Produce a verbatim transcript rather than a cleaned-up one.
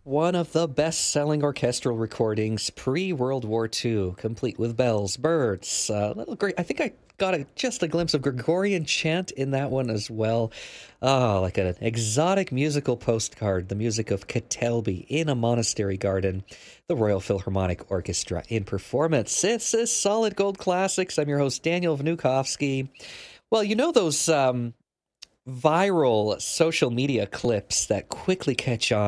One of the best-selling orchestral recordings pre-World War Two, complete with bells, birds, uh, little great. I think I got a, just a glimpse of Gregorian chant in that one as well. Oh, like an exotic musical postcard, the music of Ketelby in a monastery garden, the Royal Philharmonic Orchestra in performance. This is Solid Gold Classics. I'm your host, Daniel Vnukovsky. Well, you know those um, viral social media clips that quickly catch on